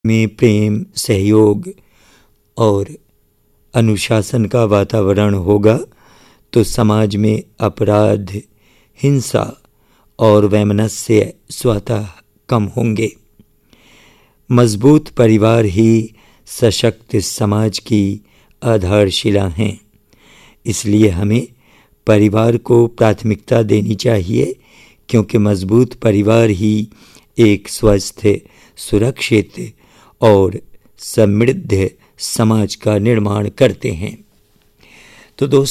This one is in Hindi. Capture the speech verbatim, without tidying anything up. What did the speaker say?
में प्रेम, सहयोग और अनुशासन का वातावरण होगा तो समाज में अपराध, हिंसा और वैमनस्य स्वतः कम होंगे। मजबूत परिवार ही सशक्त समाज की आधारशिला हैं। इसलिए हमें परिवार को प्राथमिकता देनी चाहिए, क्योंकि मजबूत परिवार ही एक स्वस्थ, सुरक्षित और समृद्ध समाज का निर्माण करते हैं। तो दोस्तों,